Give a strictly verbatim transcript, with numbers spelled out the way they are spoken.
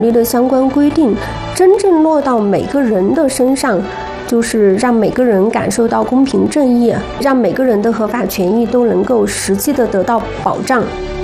律的相关规定真正落到每个人的身上，就是让每个人感受到公平正义，让每个人的合法权益都能够实际的得到保障。